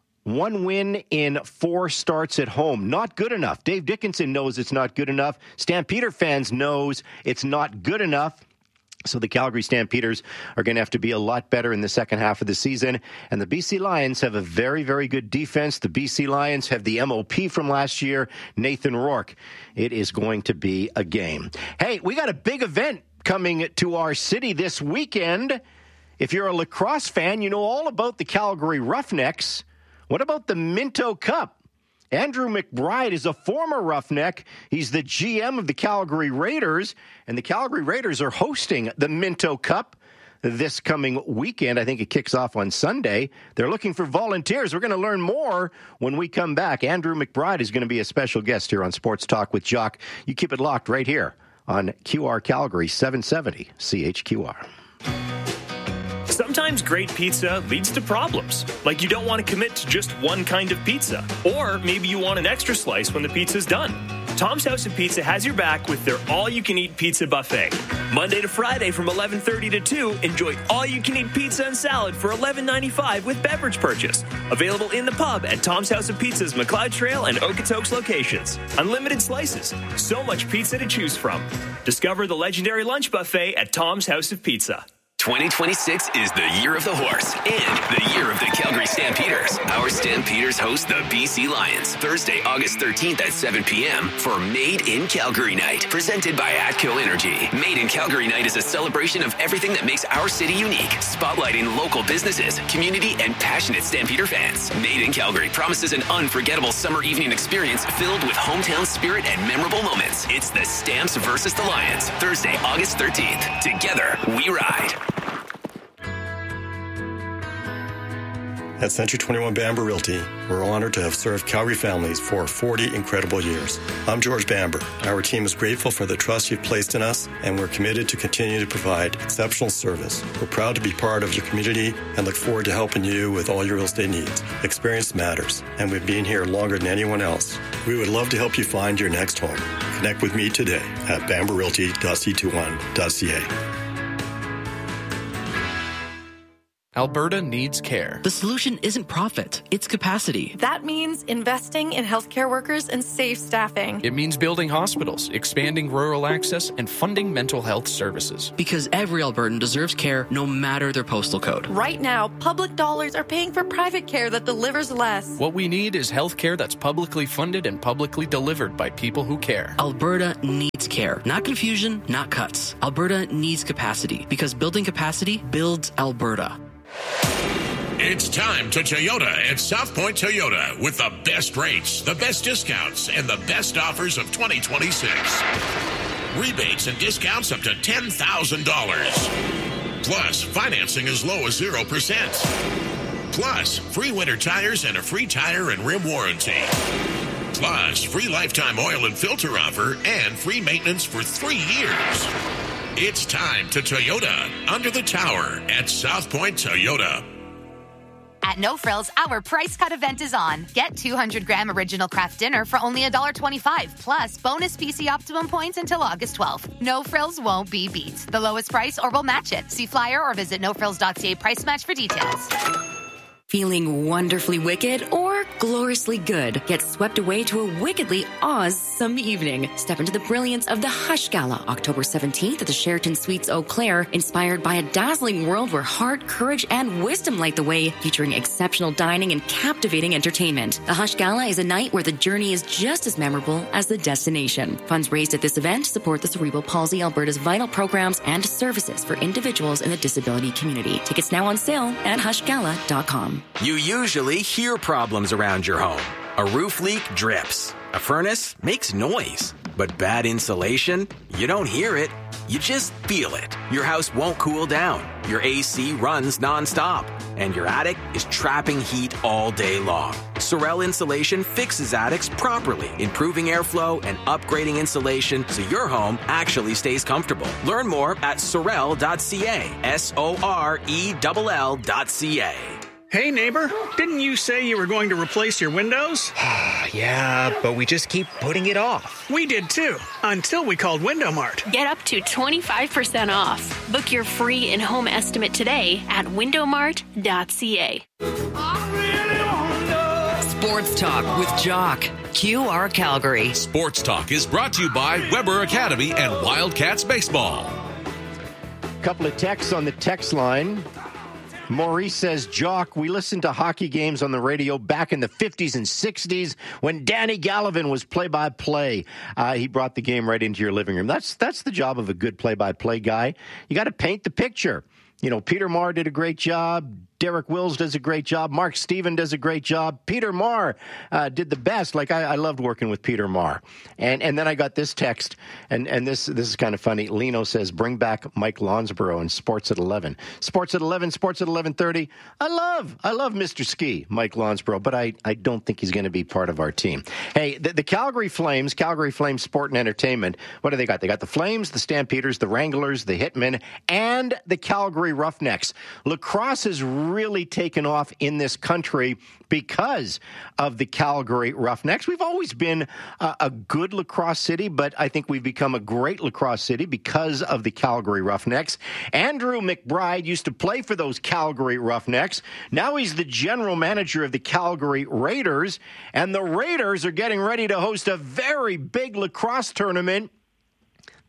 one win in four starts at home. Not good enough. Dave Dickinson knows it's not good enough. Stampeder fans knows it's not good enough. So the Calgary Stampeders are going to have to be a lot better in the second half of the season. And the B C Lions have a very, very good defense. The B C Lions have the M O P from last year, Nathan Rourke. It is going to be a game. Hey, we got a big event coming to our city this weekend. If you're a lacrosse fan, you know all about the Calgary Roughnecks. What about the Minto Cup? Andrew McBride is a former Roughneck. He's the G M of the Calgary Raiders, and the Calgary Raiders are hosting the Minto Cup this coming weekend. I think it kicks off on Sunday. They're looking for volunteers. We're going to learn more when we come back. Andrew McBride is going to be a special guest here on Sports Talk with Jock. You keep it locked right here on Q R Calgary seven seventy C H Q R. Sometimes great pizza leads to problems, like you don't want to commit to just one kind of pizza, or maybe you want an extra slice when the pizza's done. Tom's House of Pizza has your back with their all-you-can-eat pizza buffet. Monday to Friday from eleven thirty to two, enjoy all-you-can-eat pizza and salad for eleven ninety-five with beverage purchase. Available in the pub at Tom's House of Pizza's McLeod Trail and Okotoks locations. Unlimited slices, so much pizza to choose from. Discover the legendary lunch buffet at Tom's House of Pizza. twenty twenty-six is the year of the horse and the year of the Calgary Stampeders. Our Stampeders host the B C Lions Thursday, August thirteenth at seven p.m. for Made in Calgary Night, presented by Atco Energy. Made in Calgary Night is a celebration of everything that makes our city unique, spotlighting local businesses, community, and passionate Stampeder fans. Made in Calgary promises an unforgettable summer evening experience filled with hometown spirit and memorable moments. It's the Stamps versus the Lions, Thursday, August thirteenth. Together, we ride. At Century twenty-one Bamber Realty, we're honored to have served Calgary families for forty incredible years. I'm George Bamber. Our team is grateful for the trust you've placed in us, and we're committed to continue to provide exceptional service. We're proud to be part of your community and look forward to helping you with all your real estate needs. Experience matters, and we've been here longer than anyone else. We would love to help you find your next home. Connect with me today at bamber realty dot c twenty-one dot c a. Alberta needs care. The solution isn't profit, it's capacity. That means investing in healthcare workers and safe staffing. It means building hospitals, expanding rural access, and funding mental health services. Because every Albertan deserves care no matter their postal code. Right now, public dollars are paying for private care that delivers less. What we need is health care that's publicly funded and publicly delivered by people who care. Alberta needs care. Not confusion, not cuts. Alberta needs capacity. Because building capacity builds Alberta. It's time to Toyota at South Point Toyota with the best rates, the best discounts, and the best offers of twenty twenty-six. Rebates and discounts up to ten thousand dollars. Plus, financing as low as zero percent. Plus, free winter tires and a free tire and rim warranty. Plus, free lifetime oil and filter offer and free maintenance for three years. It's time to Toyota under the tower at South Point Toyota. At No Frills, our price cut event is on. Get two hundred gram original craft dinner for only one dollar twenty-five, plus bonus P C Optimum points until August twelfth. No Frills won't be beat. The lowest price or we'll match it. See flyer or visit no frills dot c a price match for details. Feeling wonderfully wicked or gloriously good? Get swept away to a wickedly awesome evening. Step into the brilliance of the Hush Gala, October seventeenth at the Sheraton Suites Eau Claire, inspired by a dazzling world where heart, courage, and wisdom light the way, featuring exceptional dining and captivating entertainment. The Hush Gala is a night where the journey is just as memorable as the destination. Funds raised at this event support the Cerebral Palsy Alberta's vital programs and services for individuals in the disability community. Tickets now on sale at hush gala dot com. You usually hear problems around your home. A roof leak drips. A furnace makes noise. But bad insulation? You don't hear it. You just feel it. Your house won't cool down. Your A C runs nonstop. And your attic is trapping heat all day long. Sorel Insulation fixes attics properly, improving airflow and upgrading insulation so your home actually stays comfortable. Learn more at sorel dot c a. S O R E L L dot C A. Hey, neighbor, didn't you say you were going to replace your windows? Yeah, but we just keep putting it off. We did too, until we called Window Mart. Get up to twenty-five percent off. Book your free in-home estimate today at window mart dot c a. Sports Talk with Jock. Q R Calgary. Sports Talk is brought to you by Weber Academy and Wildcats Baseball. Couple of texts on the text line. Maurice says, Jock, we listened to hockey games on the radio back in the fifties and sixties when Danny Gallivan was play-by-play. Uh, he brought the game right into your living room. That's that's the job of a good play-by-play guy. You got to paint the picture. You know, Peter Marr did a great job. Derek Wills does a great job. Mark Steven does a great job. Peter Marr uh, did the best. Like, I, I loved working with Peter Marr. And and then I got this text, and, and this this is kind of funny. Lino says, bring back Mike Lonsborough in Sports at eleven. Sports at eleven, Sports at eleven thirty. I love, I love Mister Ski, Mike Lonsborough, but I, I don't think he's going to be part of our team. Hey, the, the Calgary Flames, Calgary Flames Sport and Entertainment, what do they got? They got the Flames, the Stampeders, the Wranglers, the Hitmen, and the Calgary Roughnecks. Lacrosse is really taken off in this country because of the Calgary Roughnecks. We've always been uh, a good lacrosse city, but I think we've become a great lacrosse city because of the Calgary Roughnecks. Andrew McBride used to play for those Calgary Roughnecks. Now he's the general manager of the Calgary Raiders, and the Raiders are getting ready to host a very big lacrosse tournament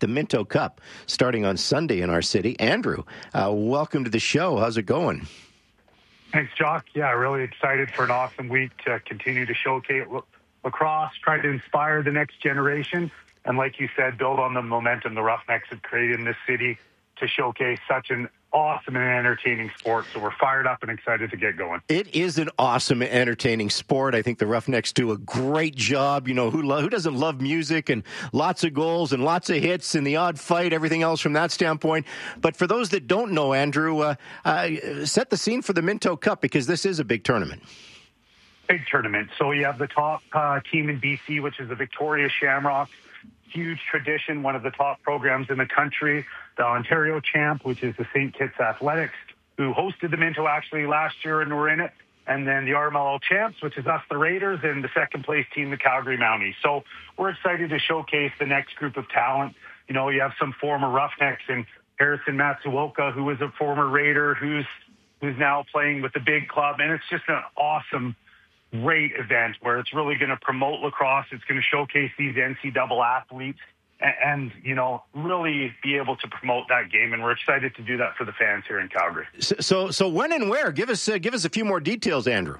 the Minto Cup starting on Sunday in our city. Andrew, uh, welcome to the show. How's it going? Thanks, Jock. Yeah, really excited for an awesome week to continue to showcase lacrosse, try to inspire the next generation, and like you said, build on the momentum the Roughnecks have created in this city to showcase such an awesome and entertaining sport. So we're fired up and excited to get going. It is an awesome and entertaining sport. I think the Roughnecks do a great job. You know, who lo- who doesn't love music and lots of goals and lots of hits and the odd fight, everything else from that standpoint. But for those that don't know, Andrew, uh, uh, set the scene for the Minto Cup, because this is a big tournament. Big tournament. So you have the top uh, team in B C, which is the Victoria Shamrocks. Huge tradition, one of the top programs in the country. The Ontario Champ, which is the Saint Kitts Athletics, who hosted the Minto actually last year and were in it. And then the R M L L Champs, which is us, the Raiders, and the second place team, the Calgary Mounties. So we're excited to showcase the next group of talent. You know, you have some former Roughnecks and Harrison Matsuoka, who was a former Raider, who's who's now playing with the big club. And it's just an awesome, great event where it's really going to promote lacrosse. It's going to showcase these N C double A athletes and, and, you know, really be able to promote that game. And we're excited to do that for the fans here in Calgary. So, so, so when and where? Give us uh, give us a few more details, Andrew.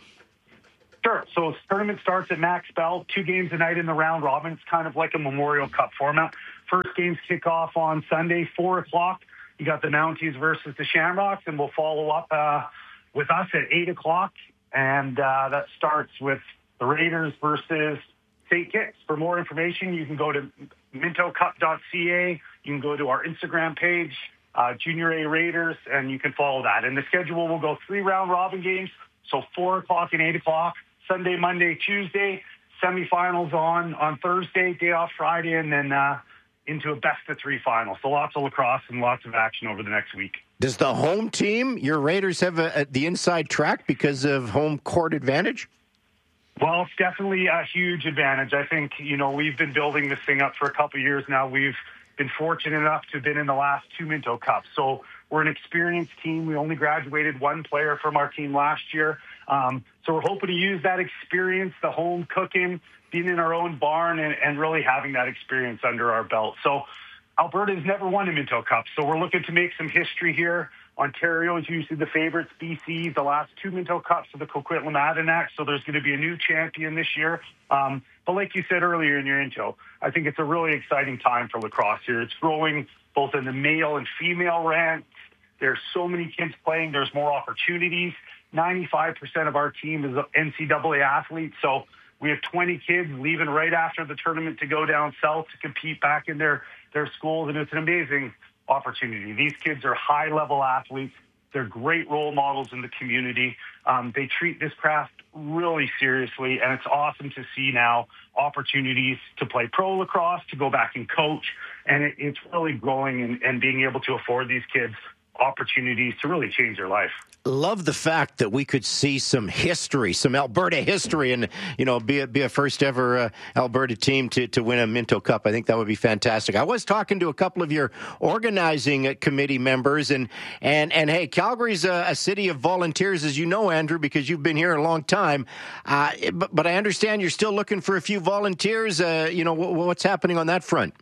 Sure. So the tournament starts at Max Bell, two games a night in the round robin. It's kind of like a Memorial Cup format. First games kick off on Sunday, four o'clock. You got the Mounties versus the Shamrocks, and we'll follow up uh, with us at eight o'clock. And uh, that starts with the Raiders versus Saint Kitts. For more information, you can go to minto cup dot c a. You can go to our Instagram page, uh, Junior A Raiders, and you can follow that. And the schedule will go three round-robin games, so four o'clock and eight o'clock, Sunday, Monday, Tuesday, semifinals on, on Thursday, day off Friday, and then uh, into a best-of-three final. So lots of lacrosse and lots of action over the next week. Does the home team, your Raiders, have a, a, the inside track because of home court advantage? Well, it's definitely a huge advantage. I think, you know, we've been building this thing up for a couple of years now. We've been fortunate enough to have been in the last two Minto Cups. So we're an experienced team. We only graduated one player from our team last year. Um, so we're hoping to use that experience, the home cooking, being in our own barn, and, and really having that experience under our belt. So Alberta's never won a Minto Cup, so we're looking to make some history here. Ontario is usually the favorites. B C, the last two Minto Cups of the Coquitlam Adirondacks, so there's going to be a new champion this year. Um, but like you said earlier in your intro, I think it's a really exciting time for lacrosse here. It's growing both in the male and female ranks. There's so many kids playing. There's more opportunities. ninety-five percent of our team is N C double A athletes, so we have twenty kids leaving right after the tournament to go down south to compete back in their, their schools, and it's an amazing opportunity. These kids are high-level athletes. They're great role models in the community. Um, they treat this craft really seriously, and it's awesome to see now opportunities to play pro lacrosse, to go back and coach, and it, it's really growing and, and being able to afford these kids opportunities to really change their life. Love the fact that we could see some history, some Alberta history, and, you know, be a, be a first ever uh, Alberta team to, to win a Minto Cup. I think that would be fantastic. I was talking to a couple of your organizing committee members, and, and, and hey, Calgary's a, a city of volunteers, as you know, Andrew, because you've been here a long time. Uh, but, but I understand you're still looking for a few volunteers. Uh, you know, w- what's happening on that front?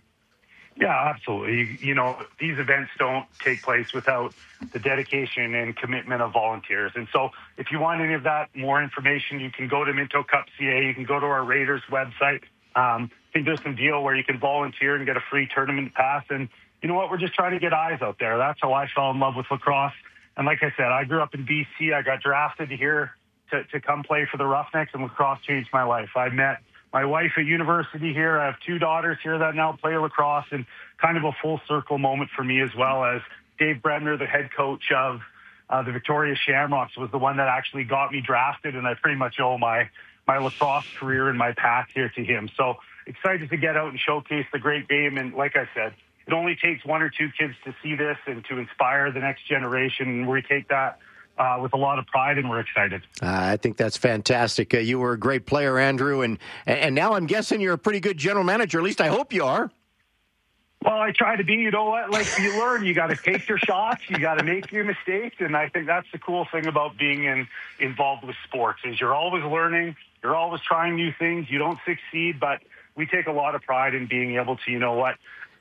Yeah, absolutely. You, you know, these events don't take place without the dedication and commitment of volunteers. And so if you want any of that, more information, you can go to Minto Cup C A. You can go to our Raiders website. Um, I think there's some deal where you can volunteer and get a free tournament pass. And you know what? We're just trying to get eyes out there. That's how I fell in love with lacrosse. And like I said, I grew up in B C. I got drafted here to, to come play for the Roughnecks, and lacrosse changed my life. I met my wife at university here. I have two daughters here that now play lacrosse, and kind of a full circle moment for me, as well as Dave Bremner, the head coach of uh, the Victoria Shamrocks, was the one that actually got me drafted, and I pretty much owe my, my lacrosse career and my path here to him. So excited to get out and showcase the great game. And like I said, it only takes one or two kids to see this and to inspire the next generation, and we take that Uh, with a lot of pride, and we're excited. Uh, I think that's fantastic. Uh, you were a great player, Andrew, and and now I'm guessing you're a pretty good general manager. At least I hope you are. Well, I try to be. You know what? Like, you learn. You got to take your shots. You got to make your mistakes, and I think that's the cool thing about being in, involved with sports is you're always learning. You're always trying new things. You don't succeed, but we take a lot of pride in being able to, you know what,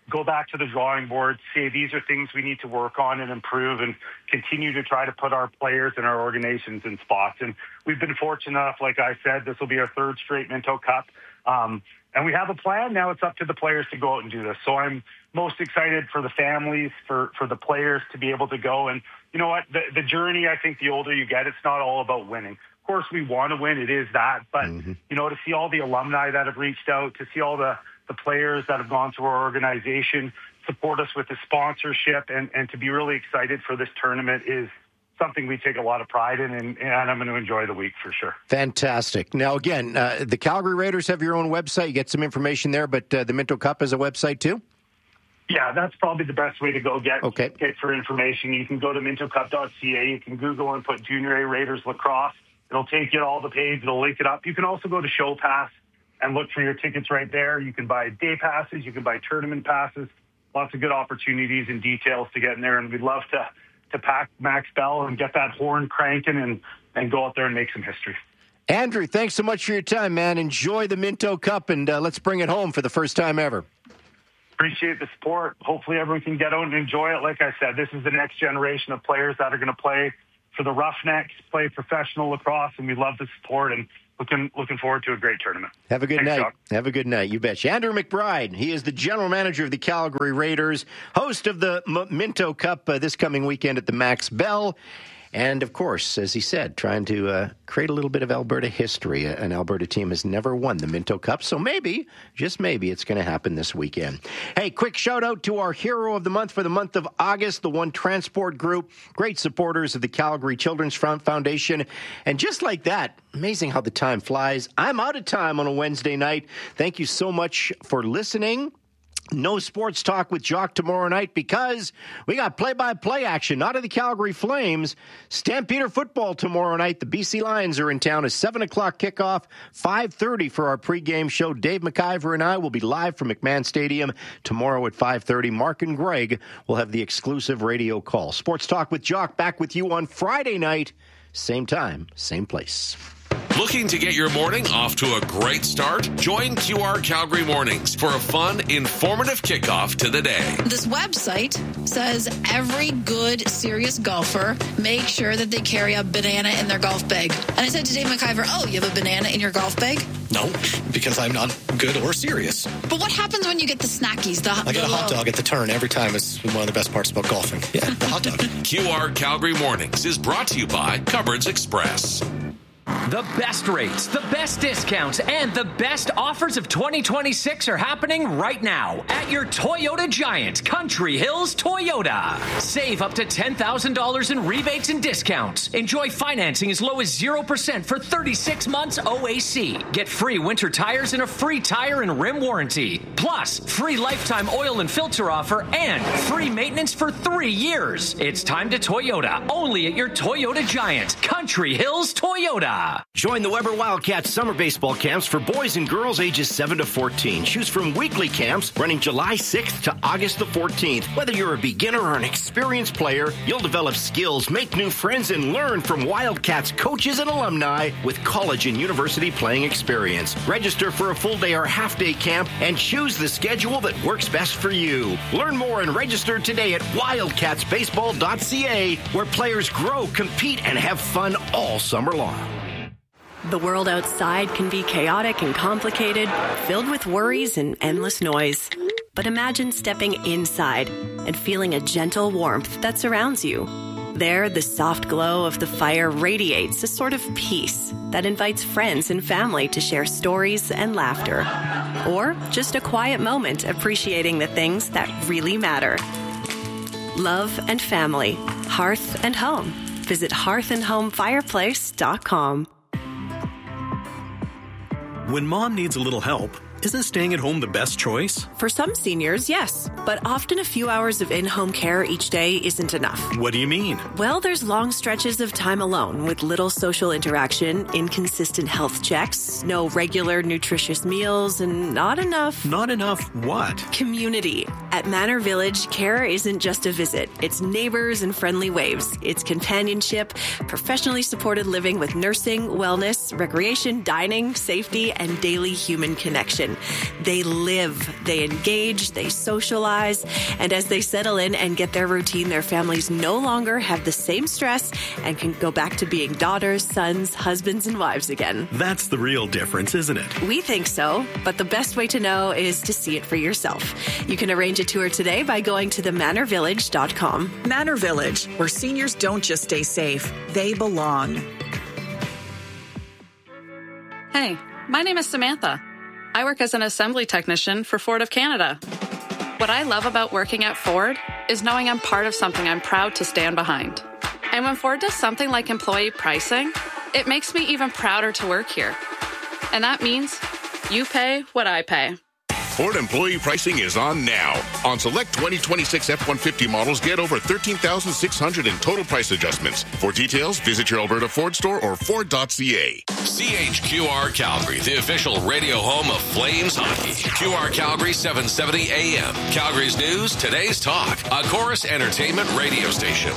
go back to the drawing board, say these are things we need to work on and improve, and continue to try to put our players and our organizations in spots. And we've been fortunate enough, like I said, this will be our third straight Minto Cup. Um, and we have a plan. Now it's up to the players to go out and do this. So I'm most excited for the families, for, for the players to be able to go. And you know what? The, the journey, I think the older you get, it's not all about winning. Of course, we want to win. It is that. But, mm-hmm. you know, to see all the alumni that have reached out, to see all the, the players that have gone through our organization, support us with the sponsorship, and, and to be really excited for this tournament is something we take a lot of pride in, and, and I'm going to enjoy the week for sure. Fantastic. Now, again, uh, the Calgary Raiders have your own website. You get some information there, but uh, the Minto Cup has a website too? Yeah, that's probably the best way to go get, okay. get for information. You can go to minto cup dot c a. You can Google and put Junior A Raiders Lacrosse. It'll take you to all the page. It'll link it up. You can also go to Show Pass and look for your tickets right there. You can buy day passes. You can buy tournament passes. Lots of good opportunities and details to get in there. And we'd love to to pack Max Bell and get that horn cranking and, and go out there and make some history. Andrew, thanks so much for your time, man. Enjoy the Minto Cup, and uh, let's bring it home for the first time ever. Appreciate the support. Hopefully everyone can get out and enjoy it. Like I said, this is the next generation of players that are going to play for the Roughnecks, play professional lacrosse, and we love the support, and looking looking forward to a great tournament. Have a good Thanks, night. Doc. Have a good night. You betcha. Andrew McBride, he is the general manager of the Calgary Raiders, host of the M- Minto Cup uh, this coming weekend at the Max Bell. And, of course, as he said, trying to uh, create a little bit of Alberta history. An Alberta team has never won the Minto Cup, so maybe, just maybe, it's going to happen this weekend. Hey, quick shout-out to our hero of the month for the month of August, the One Transport Group, great supporters of the Calgary Children's Foundation. And just like that, amazing how the time flies. I'm out of time on a Wednesday night. Thank you so much for listening. No sports talk with Jock tomorrow night because we got play-by-play action, not of the Calgary Flames. Stampeder football tomorrow night. The B C Lions are in town. A seven o'clock kickoff, five thirty for our pregame show. Dave McIver and I will be live from McMahon Stadium tomorrow at five thirty. Mark and Greg will have the exclusive radio call. Sports talk with Jock back with you on Friday night. Same time, same place. Looking to get your morning off to a great start? Join Q R Calgary Mornings for a fun, informative kickoff to the day. This website says every good, serious golfer make sure that they carry a banana in their golf bag. And I said to Dave McIver, oh, you have a banana in your golf bag? No, because I'm not good or serious. But what happens when you get the snackies? The, I get the a hot dog at the turn every time. It's one of the best parts about golfing. Yeah, the hot dog. Q R Calgary Mornings is brought to you by Cupboards Express. The best rates, the best discounts, and the best offers of twenty twenty-six are happening right now at your Toyota Giant, Country Hills Toyota. Save up to ten thousand dollars in rebates and discounts. Enjoy financing as low as zero percent for thirty-six months O A C. Get free winter tires and a free tire and rim warranty. Plus, free lifetime oil and filter offer and free maintenance for three years. It's time to Toyota, only at your Toyota Giant, Country Hills Toyota. Join the Weber Wildcats summer baseball camps for boys and girls ages seven to fourteen. Choose from weekly camps running July sixth to August the fourteenth. Whether you're a beginner or an experienced player, you'll develop skills, make new friends, and learn from Wildcats coaches and alumni with college and university playing experience. Register for a full day or half day camp and choose the schedule that works best for you. Learn more and register today at wildcats baseball dot c a, where players grow, compete, and have fun all summer long. The world outside can be chaotic and complicated, filled with worries and endless noise. But imagine stepping inside and feeling a gentle warmth that surrounds you. There, the soft glow of the fire radiates a sort of peace that invites friends and family to share stories and laughter. Or just a quiet moment appreciating the things that really matter. Love and family, hearth and home. Visit hearth and home fireplace dot com. When mom needs a little help, isn't staying at home the best choice? For some seniors, yes. But often a few hours of in-home care each day isn't enough. What do you mean? Well, there's long stretches of time alone with little social interaction, inconsistent health checks, no regular nutritious meals, and not enough... Not enough what? Community. At Manor Village, care isn't just a visit. It's neighbors and friendly waves. It's companionship, professionally supported living with nursing, wellness, recreation, dining, safety, and daily human connection. vacation. They live, they engage, they socialize, and as they settle in and get their routine, their families no longer have the same stress and can go back to being daughters, sons, husbands, and wives again. That's the real difference, isn't it? We think so, but the best way to know is to see it for yourself. You can arrange a tour today by going to the manor village dot com. Manor Village, where seniors don't just stay safe, they belong. Hey, my name is Samantha. I work as an assembly technician for Ford of Canada. What I love about working at Ford is knowing I'm part of something I'm proud to stand behind. And when Ford does something like employee pricing, it makes me even prouder to work here. And that means you pay what I pay. Ford employee pricing is on now. On select twenty twenty-six F one fifty models, get over thirteen thousand six hundred in total price adjustments. For details, visit your Alberta Ford store or Ford dot C A. C H Q R Calgary, the official radio home of Flames hockey. Q R Calgary, seven seventy A M. Calgary's news, today's talk. A Chorus Entertainment radio station.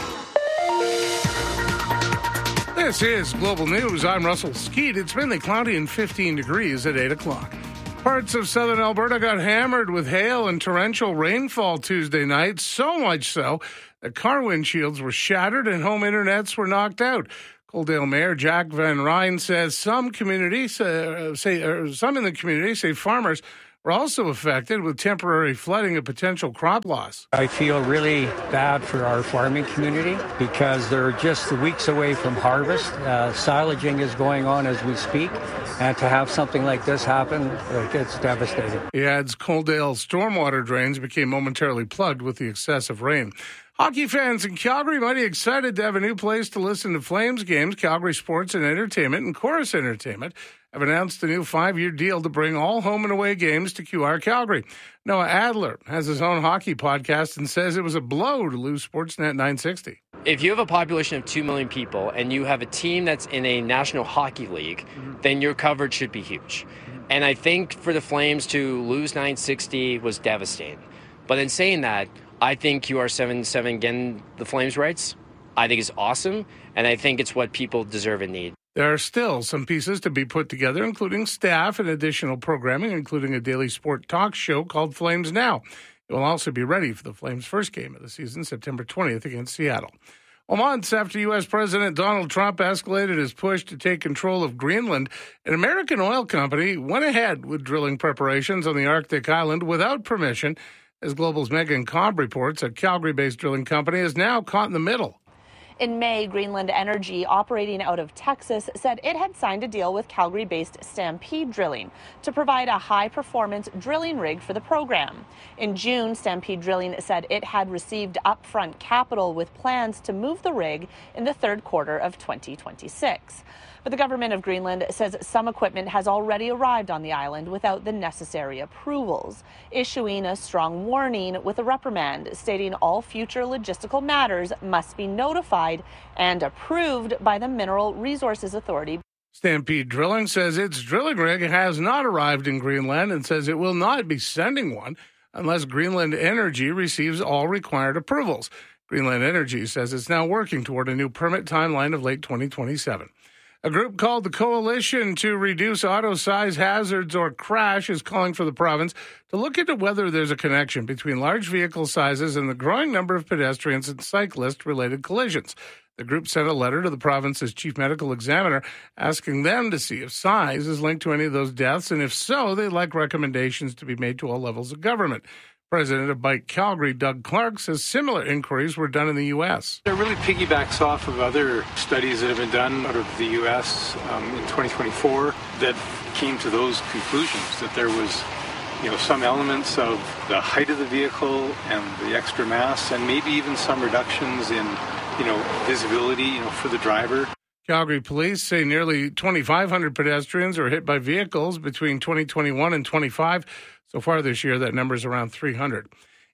This is Global News. I'm Russell Skeet. It's mainly cloudy and fifteen degrees at eight o'clock. Parts of southern Alberta got hammered with hail and torrential rainfall Tuesday night, so much so that car windshields were shattered and home internets were knocked out. Coaldale Mayor Jack Van Ryn says some communities uh, say or some in the community say farmers were also affected with temporary flooding and potential crop loss. I feel really bad for our farming community because they're just weeks away from harvest. Uh, silaging is going on as we speak, and to have something like this happen, it's devastating. He adds Coaldale stormwater drains became momentarily plugged with the excessive rain. Hockey fans in Calgary might be excited to have a new place to listen to Flames games. Calgary Sports and Entertainment and Chorus Entertainment have announced a new five-year deal to bring all home and away games to Q R Calgary. Noah Adler has his own hockey podcast and says it was a blow to lose Sportsnet nine sixty. If you have a population of two million people and you have a team that's in a National Hockey League, mm-hmm. then your coverage should be huge. And I think for the Flames to lose nine sixty was devastating. But in saying that, I think Q R seventy-seven getting the Flames rights, I think is awesome, and I think it's what people deserve and need. There are still some pieces to be put together, including staff and additional programming, including a daily sport talk show called Flames Now. It will also be ready for the Flames' first game of the season, September twentieth against Seattle. Well, months after U S. President Donald Trump escalated his push to take control of Greenland, an American oil company went ahead with drilling preparations on the Arctic island without permission. As Global's Megan Cobb reports, a Calgary-based drilling company is now caught in the middle. In May, Greenland Energy, operating out of Texas, said it had signed a deal with Calgary-based Stampede Drilling to provide a high-performance drilling rig for the program. In June, Stampede Drilling said it had received upfront capital with plans to move the rig in the third quarter of twenty twenty-six. But the government of Greenland says some equipment has already arrived on the island without the necessary approvals, issuing a strong warning with a reprimand stating all future logistical matters must be notified and approved by the Mineral Resources Authority. Stampede Drilling says its drilling rig has not arrived in Greenland and says it will not be sending one unless Greenland Energy receives all required approvals. Greenland Energy says it's now working toward a new permit timeline of late twenty twenty-seven. A group called the Coalition to Reduce Auto Size Hazards or Crash is calling for the province to look into whether there's a connection between large vehicle sizes and the growing number of pedestrians and cyclist-related collisions. The group sent a letter to the province's chief medical examiner asking them to see if size is linked to any of those deaths, and if so, they'd like recommendations to be made to all levels of government. President of Bike Calgary, Doug Clark, says similar inquiries were done in the U S. It really piggybacks off of other studies that have been done out of the U S um, in twenty twenty-four that came to those conclusions, that there was, you know, some elements of the height of the vehicle and the extra mass, and maybe even some reductions in, you know, visibility, you know, for the driver. Calgary police say nearly twenty-five hundred pedestrians were hit by vehicles between twenty twenty-one and twenty-five. So far this year, that number is around three hundred.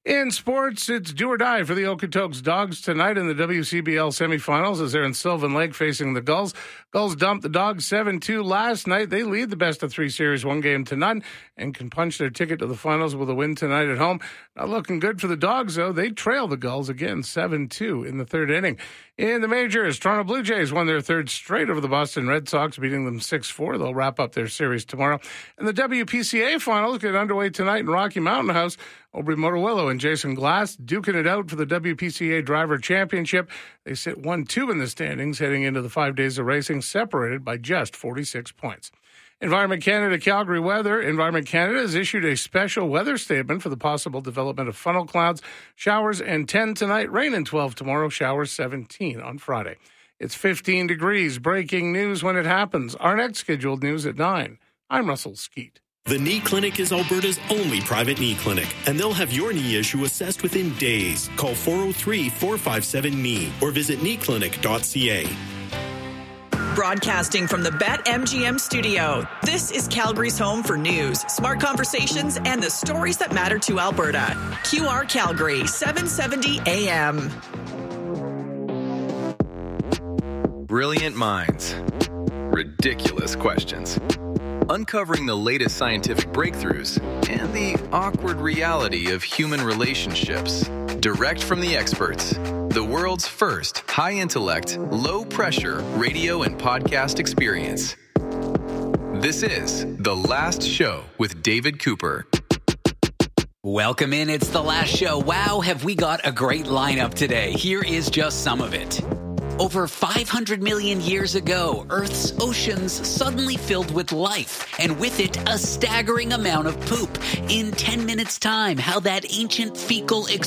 In sports, it's do or die for the Okotoks Dogs tonight in the W C B L semifinals as they're in Sylvan Lake facing the Gulls. Gulls dumped the Dogs seven two last night. They lead the best of three series one game to none and can punch their ticket to the finals with a win tonight at home. Not looking good for the Dogs, though. They trail the Gulls again seven two in the third inning. In the majors, Toronto Blue Jays won their third straight over the Boston Red Sox, beating them six four. They'll wrap up their series tomorrow. And the W P C A finals get underway tonight in Rocky Mountain House. Aubrey Motorwillow and Jason Glass duking it out for the W P C A Driver Championship. They sit one two in the standings heading into the five days of racing, separated by just forty-six points. Environment Canada Calgary weather. Environment Canada has issued a special weather statement for the possible development of funnel clouds. Showers and ten tonight, rain and twelve tomorrow, showers seventeen on Friday. It's fifteen degrees. Breaking news when it happens. Our next scheduled news at nine. I'm Russell Skeet. The Knee Clinic is Alberta's only private knee clinic, and they'll have your knee issue assessed within days. Call four oh three, four five seven, K N E E or visit knee clinic dot c a. Broadcasting from the BetMGM studio, this is Calgary's home for news, smart conversations, and the stories that matter to Alberta. Q R Calgary, seven seventy A M. Brilliant minds. Ridiculous questions. Uncovering the latest scientific breakthroughs and the awkward reality of human relationships. Direct from the experts. The world's first high-intellect, low-pressure radio and podcast experience. This is The Last Show with David Cooper. Welcome in. It's The Last Show. Wow, have we got a great lineup today. Here is just some of it. Over five hundred million years ago, Earth's oceans suddenly filled with life, and with it, a staggering amount of poop. In ten minutes' time, how that ancient fecal experience